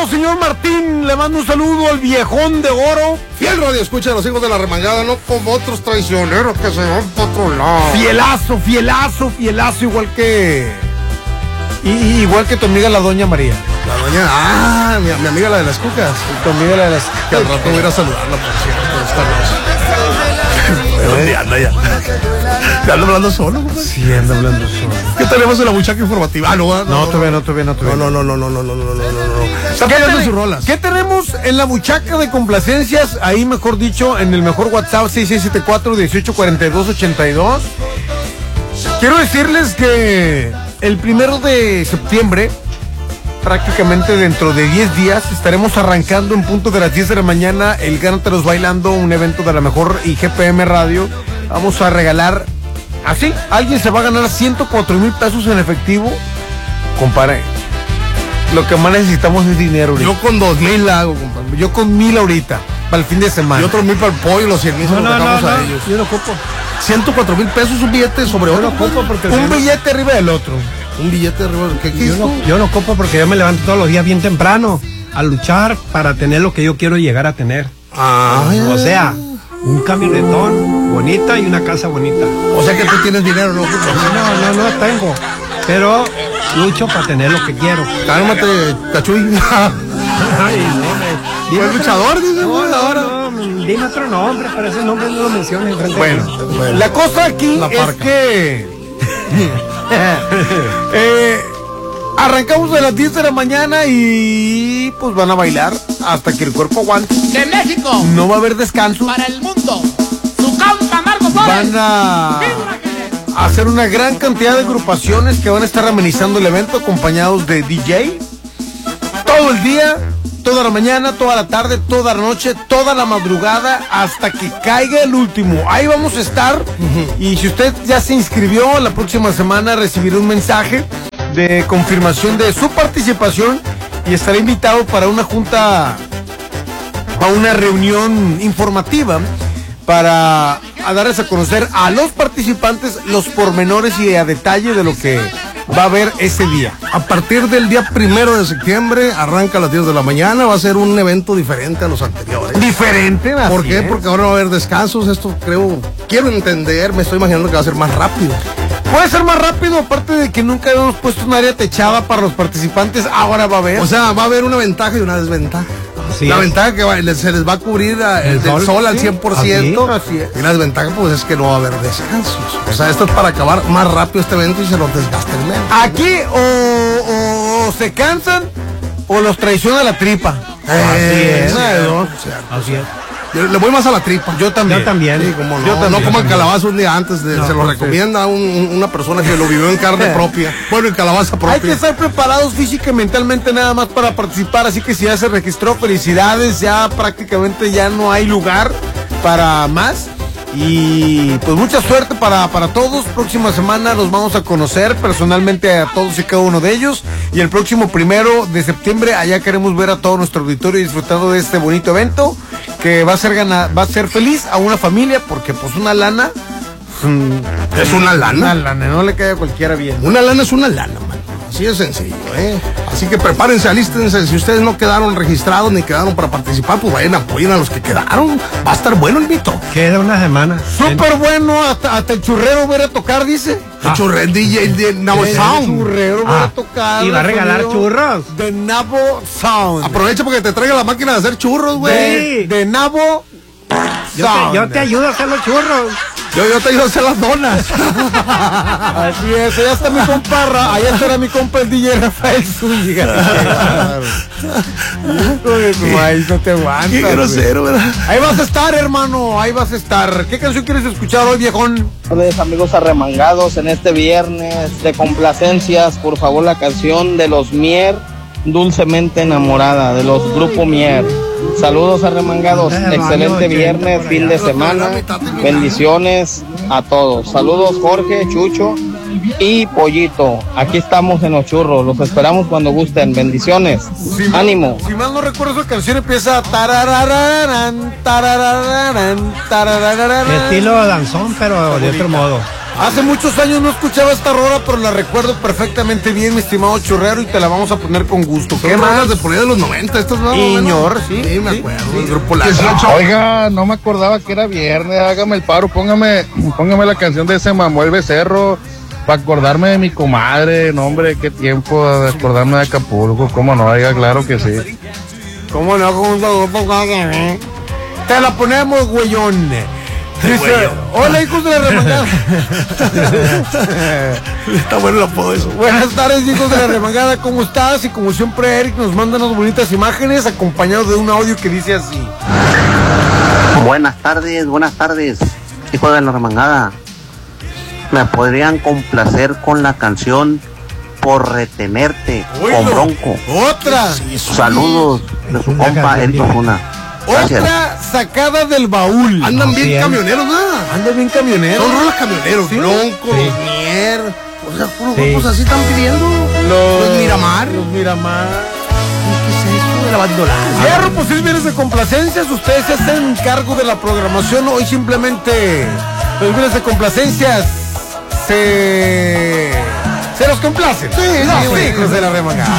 señor Martín. Le mando un saludo al viejón de oro. Fiel radio escucha a los hijos de la remangada, no como otros traicioneros que se van para otro lado. Fielazo, igual que tu amiga la doña María. La doña, mi amiga la de las cucas. Tu amiga la de las que al rato voy a ir a saludarla, por cierto, esta noche. ¿Dónde anda ya? ¿Te anda hablando solo? Sí, anda hablando solo. ¿Qué tenemos en la muchacha informativa? No, todavía no. Está pegando sus rolas. ¿Qué tenemos en la muchacha de complacencias? Ahí, mejor dicho, en el mejor WhatsApp 6674-184282. Quiero decirles que el 1 de septiembre, prácticamente dentro de 10 días, estaremos arrancando en punto de las 10 de la mañana el Gánatelos Bailando, un evento de la mejor y GPM Radio. Vamos a regalar, así, alguien se va a ganar 104,000 pesos en efectivo. Compadre, lo que más necesitamos es dinero ahorita. Yo con 2,000 hago, compadre. Yo con 1,000 ahorita, para el fin de semana. Y otros 1,000 para el pollo, los 100,000 se los dejamos a ellos. Yo no ocupo. 104,000 pesos un billete sobre otro. Porque un billete arriba del otro. Un billete arriba del ¿qué yo no ocupo porque yo me levanto todos los días bien temprano a luchar para tener lo que yo quiero llegar a tener. O sea, un camionetón bonita y una casa bonita. O sea que tú tienes dinero, ¿no? No tengo. Pero lucho para tener lo que quiero. Cálmate, cachuy. Ay, no, ¿El luchador? Dice, dime otro nombre, para ese nombre no lo menciones. Bueno, la cosa aquí es que arrancamos a las 10 de la mañana y pues van a bailar hasta que el cuerpo aguante. De México. No va a haber descanso. Para el mundo. Su compa Marco Flores. Van a hacer una gran cantidad de agrupaciones que van a estar amenizando el evento acompañados de DJ. Todo el día, toda la mañana, toda la tarde, toda la noche, toda la madrugada, hasta que caiga el último. Ahí vamos a estar. Y si usted ya se inscribió, la próxima semana recibirá un mensaje de confirmación de su participación y estará invitado para una junta, a una reunión informativa para darles a conocer a los participantes los pormenores y a detalle de lo que va a haber ese día. A partir del día 1 de septiembre, arranca a las 10 de la mañana, va a ser un evento diferente a los anteriores. ¿Diferente? ¿Por qué? Porque ahora va a haber descansos, esto quiero entender, me estoy imaginando que va a ser más rápido. Puede ser más rápido, aparte de que nunca habíamos puesto un área techada para los participantes, ahora va a haber. O sea, va a haber una ventaja y una desventaja. Así la es. ventaja que se les va a cubrir el sol al 100%. Así es. Y la desventaja pues es que no va a haber descansos. O sea, esto es para acabar más rápido este evento y se los desgasten menos. Aquí o se cansan o los traiciona la tripa. Así es. Una de dos. Así es. Yo le voy más a la tripa. Yo también. Sí, como no. No como el calabazo un día antes. Se lo recomienda una persona que lo vivió en carne propia. Bueno, en calabaza propia. Hay que estar preparados física y mentalmente nada más para participar. Así que si ya se registró, felicidades. Ya prácticamente ya no hay lugar para más. Y pues mucha suerte para todos. Próxima semana los vamos a conocer personalmente a todos y cada uno de ellos. Y el próximo 1 de septiembre allá queremos ver a todo nuestro auditorio disfrutando de este bonito evento que va a ser feliz a una familia, porque pues una lana es una lana. Una lana, no le cae a cualquiera bien. Una lana es una lana, man. Así de sencillo, Así que prepárense, alístense. Si ustedes no quedaron registrados ni quedaron para participar, pues vayan, apoyen a los que quedaron. Va a estar bueno el mito. Queda una semana. Súper bueno, hasta el churrero va a tocar, dice. El churrero DJ de Nabo Sound. El churrero va a tocar. Y va a regalar churros. De Nabo Sound. Aprovecha porque te traiga la máquina de hacer churros, güey. De Nabo Sound. Yo te ayudo a hacer los churros. Yo te ayudo a hacer las donas. Así es, allá está mi compa, allá estará mi compa el DJ Rafael Zúñiga. No te aguantas. Qué grosero, ¿verdad? Ahí vas a estar, hermano, ahí vas a estar. ¿Qué canción quieres escuchar hoy, viejón? Amigos arremangados, en este viernes de complacencias, por favor la canción de los Mier, Dulcemente Enamorada, de los Grupo Mier. Saludos arremangados, excelente viernes, fin de semana, bendiciones a todos. Saludos Jorge, Chucho y Pollito, aquí estamos en los churros, los esperamos cuando gusten, bendiciones, ánimo. Si mal no recuerdo, esa canción empieza tararararán, tararararán, tararararán. Estilo danzón, pero de otro modo. Hace muchos años no escuchaba esta rola, pero la recuerdo perfectamente bien, mi estimado Churrero, y te la vamos a poner con gusto. ¿Qué más? De por ahí de los 90, estos no. Señor, sí. Sí, me acuerdo. El grupo La. Oiga, no me acordaba que era viernes, hágame el paro, póngame la canción de ese Manuel Becerro, para acordarme de mi comadre, no hombre, qué tiempo de acordarme de Acapulco, cómo no, oiga, claro que sí. ¿Cómo no? Te la ponemos, güeyón. Dice, hola, hijos de la remangada. Está bueno el apodo eso. Buenas tardes, hijos de la remangada, ¿cómo estás? Y como siempre, Eric nos manda unas bonitas imágenes acompañados de un audio que dice así. Buenas tardes, hijos de la remangada. ¿Me podrían complacer con la canción Por Retenerte con Bronco? Otra. Saludos de su compa Eric Osuna. Gracias. Otra sacada del baúl. Andan bien camioneros, ¿verdad? Andan bien camioneros. Son rolas camioneros. Sí. Bronco, Sí. los Mier. O sea, puros Sí. grupos así están pidiendo. Los Miramar. Los Miramar. ¿Qué es eso de la bandolada? Fierro, pues es viernes de complacencias. Ustedes se hacen cargo de la programación. Hoy simplemente los viernes de complacencias se los complacen. Sí, hijos de la remangada.